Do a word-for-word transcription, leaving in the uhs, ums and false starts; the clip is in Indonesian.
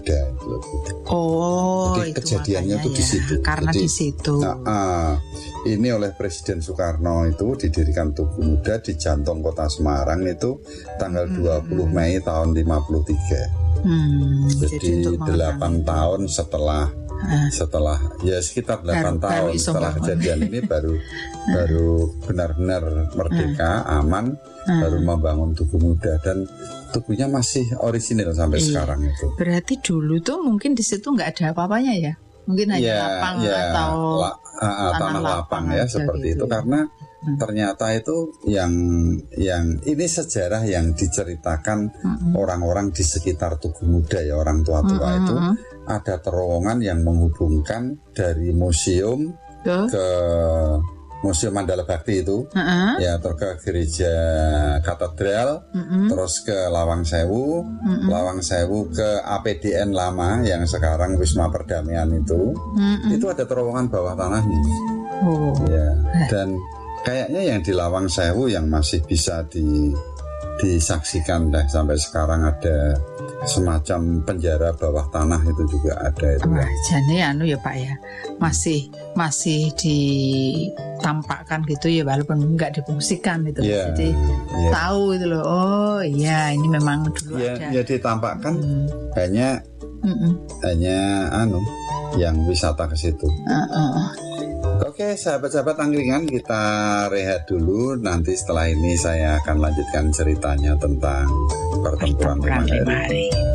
gitu. Oh, jadi itu kejadiannya tuh ya. di situ. Karena jadi, di situ. Nah, uh, ini oleh Presiden Soekarno itu didirikan Tugu Muda di jantung kota Semarang itu tanggal hmm. dua puluh Mei tahun lima puluh tiga. Hmm, jadi, jadi delapan tahun setelah uh. setelah ya sekitar delapan tahun baru setelah kejadian ini baru baru benar-benar merdeka, uh. aman, uh. baru membangun Tugu Muda dan tubuhnya masih orisinil sampai iya. sekarang itu. Berarti dulu tuh mungkin di situ nggak ada apa-apanya ya? Mungkin hanya ya, lapang ya, atau la, uh, tanah, tanah lapang, lapang ya seperti gitu, itu karena hmm. ternyata itu yang yang ini sejarah yang diceritakan hmm. orang-orang di sekitar Tugu Muda ya, orang tua-tua hmm. itu ada terowongan yang menghubungkan dari museum Tuh. ke Museum Mandala Bakti itu, uh-huh. ya terus ke gereja katedral, uh-huh. terus ke Lawang Sewu, uh-huh. Lawang Sewu ke A P D N lama yang sekarang Wisma Perdamaian itu, uh-huh. itu ada terowongan bawah tanahnya, oh. ya. Dan kayaknya yang di Lawang Sewu yang masih bisa di disaksikan deh sampai sekarang ada semacam penjara bawah tanah itu juga ada itu. Wah, jadi anu ya Pak ya, masih masih ditampakkan gitu ya walaupun nggak difungsikan gitu. Yeah, jadi yeah. tahu itu loh. Oh iya ini memang dulu ya, ada. Ya ditampakkan hmm. hanya Mm-mm. hanya anu yang wisata ke situ. Uh-uh. Oke, sahabat-sahabat angkringan, kita rehat dulu. Nanti setelah ini saya akan lanjutkan ceritanya tentang pertempuran lima hari.